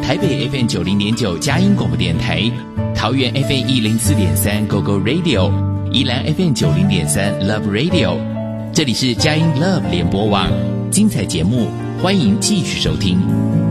台北 FM 90.9佳音广播电台，桃园 FM 104.3 GO GO Radio， 宜兰 FM 90.3 Love Radio。这里是佳音 Love 联播网，精彩节目，欢迎继续收听。